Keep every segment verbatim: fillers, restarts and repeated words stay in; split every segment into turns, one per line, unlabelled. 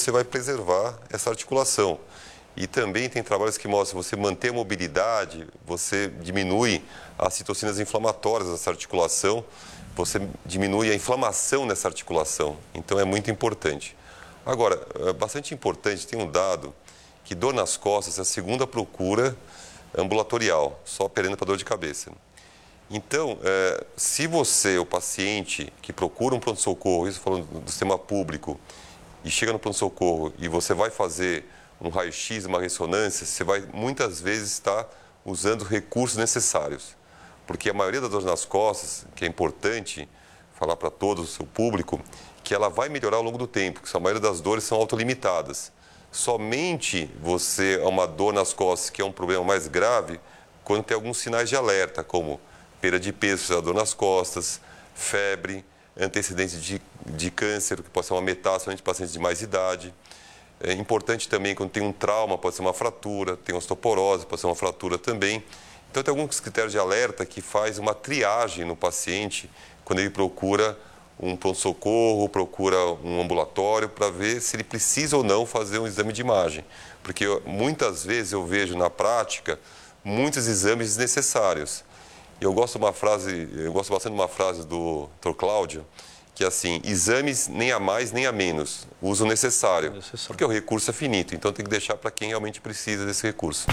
você vai preservar essa articulação. E também tem trabalhos que mostram que você manter a mobilidade, você diminui as citocinas inflamatórias dessa articulação, você diminui a inflamação nessa articulação. Então, é muito importante. Agora, é bastante importante, tem um dado que dor nas costas é a segunda procura ambulatorial, só perdendo para dor de cabeça. Então, é, se você, o paciente que procura um pronto-socorro, isso falando do sistema público, e chega no pronto-socorro e você vai fazer um raio-x, uma ressonância, você vai muitas vezes estar usando os recursos necessários. Porque a maioria das dores nas costas, que é importante falar para todo o seu público, que ela vai melhorar ao longo do tempo, porque a maioria das dores são autolimitadas. Somente você é uma dor nas costas, que é um problema mais grave, quando tem alguns sinais de alerta, como perda de peso, dor nas costas, febre, antecedentes de, de câncer, que pode ser uma metástase em pacientes de mais idade. É importante também quando tem um trauma, pode ser uma fratura, tem osteoporose, pode ser uma fratura também. Então, tem alguns critérios de alerta que faz uma triagem no paciente quando ele procura um pronto-socorro, procura um ambulatório para ver se ele precisa ou não fazer um exame de imagem. Porque eu, muitas vezes eu vejo na prática muitos exames desnecessários. Eu gosto de uma frase, eu gosto bastante de uma frase do doutor Cláudio, que é assim: exames nem a mais nem a menos, uso necessário, necessário, porque o recurso é finito, então tem que deixar para quem realmente precisa desse recurso.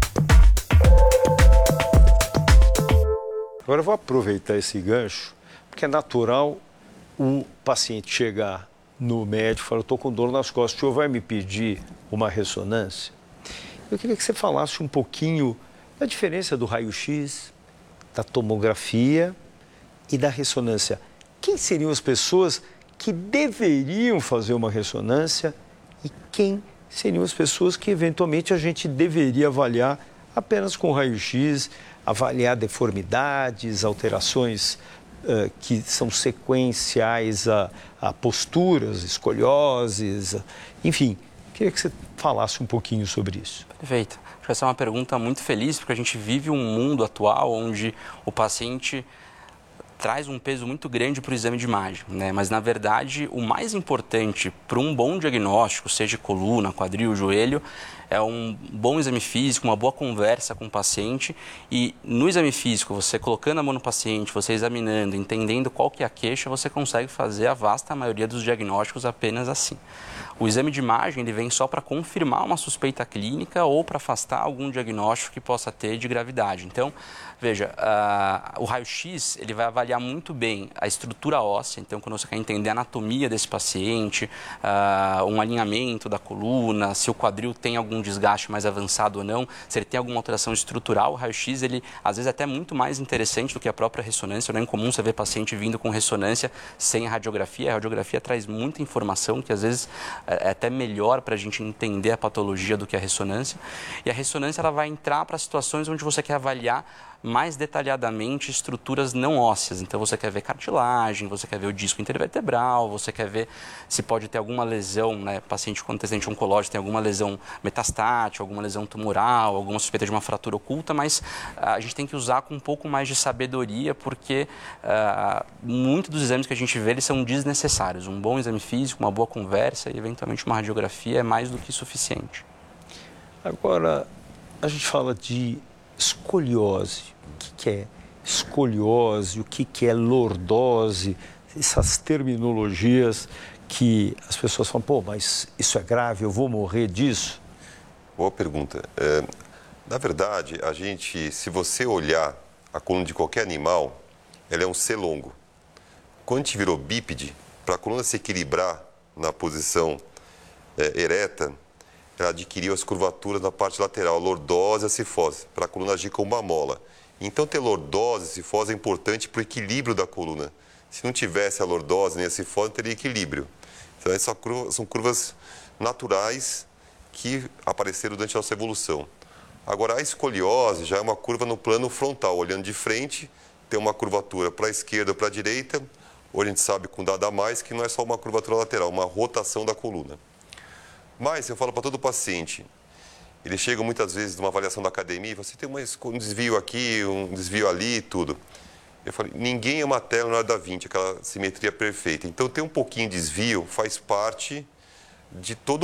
Agora eu vou aproveitar esse gancho, porque é natural o paciente chegar no médico e falar: eu estou com dor nas costas, o senhor vai me pedir uma ressonância? Eu queria que você falasse um pouquinho da diferença do raio-x, da tomografia e da ressonância. Quem seriam as pessoas que deveriam fazer uma ressonância e quem seriam as pessoas que eventualmente a gente deveria avaliar apenas com raio-x, avaliar deformidades, alterações uh, que são sequenciais a, a posturas, escolioses, enfim. Queria que você falasse um pouquinho sobre isso.
Perfeito. Acho que essa é uma pergunta muito feliz, porque a gente vive um mundo atual onde o paciente traz um peso muito grande para o exame de imagem, né? Mas, na verdade, o mais importante para um bom diagnóstico, seja coluna, quadril, joelho, é um bom exame físico, uma boa conversa com o paciente. E no exame físico, você colocando a mão no paciente, você examinando, entendendo qual que é a queixa, você consegue fazer a vasta maioria dos diagnósticos apenas assim. O exame de imagem ele vem só para confirmar uma suspeita clínica ou para afastar algum diagnóstico que possa ter de gravidade. Então, veja, uh, o raio-x ele vai avaliar muito bem a estrutura óssea. Então, quando você quer entender a anatomia desse paciente, uh, um alinhamento da coluna, se o quadril tem algum desgaste mais avançado ou não, se ele tem alguma alteração estrutural, o raio-x ele às vezes é até muito mais interessante do que a própria ressonância. Não é incomum você ver paciente vindo com ressonância sem a radiografia. A radiografia traz muita informação que às vezes é até melhor para a gente entender a patologia do que a ressonância. E a ressonância ela vai entrar para situações onde você quer avaliar mais detalhadamente estruturas não ósseas. Então, você quer ver cartilagem, você quer ver o disco intervertebral, você quer ver se pode ter alguma lesão, né? Paciente com antecedente oncológico tem alguma lesão metastática, alguma lesão tumoral, alguma suspeita de uma fratura oculta, mas a gente tem que usar com um pouco mais de sabedoria, porque uh, muitos dos exames que a gente vê, eles são desnecessários. Um bom exame físico, uma boa conversa e, eventualmente, uma radiografia é mais do que suficiente.
Agora, a gente fala de escoliose. O que, que é escoliose? O que, que é lordose? Essas terminologias que as pessoas falam: pô, mas isso é grave, eu vou morrer disso?
Boa pergunta. É, na verdade, a gente, se você olhar a coluna de qualquer animal, ela é um C longo. Quando a gente virou bípede, para a coluna se equilibrar na posição é, ereta, ela adquiriu as curvaturas na parte lateral, a lordose e a cifose, para a coluna agir como uma mola. Então, ter lordose e cifose é importante para o equilíbrio da coluna. Se não tivesse a lordose nem a cifose, não teria equilíbrio. Então, essas são curvas naturais que apareceram durante a nossa evolução. Agora, a escoliose já é uma curva no plano frontal, olhando de frente, tem uma curvatura para a esquerda ou para a direita. Hoje a gente sabe, com dado a mais, que não é só uma curvatura lateral, uma rotação da coluna. Mas, eu falo para todo paciente, eles chegam muitas vezes numa avaliação da academia e falam: você tem um desvio aqui, um desvio ali e tudo. Eu falei: ninguém é uma tela na Leonardo da Vinci, aquela simetria perfeita. Então, ter um pouquinho de desvio faz parte de todo